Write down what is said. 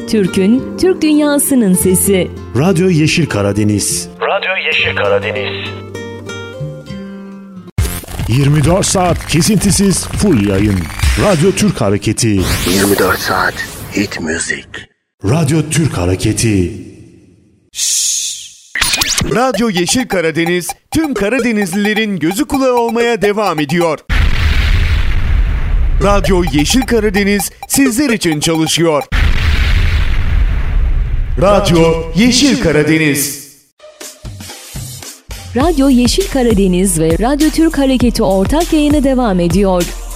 Türk'ün, Türk dünyasının sesi. Radyo Yeşil Karadeniz. Radyo Yeşil Karadeniz. 24 saat kesintisiz full yayın. Radyo Türk Hareketi. 24 saat hit müzik. Radyo Türk Hareketi. Radyo Yeşil Karadeniz tüm Karadenizlilerin gözü kulağı olmaya devam ediyor. Radyo Yeşil Karadeniz sizler için çalışıyor. Radyo Yeşil Karadeniz. Radyo Yeşil Karadeniz ve Radyo Türk Hareketi ortak yayını devam ediyor.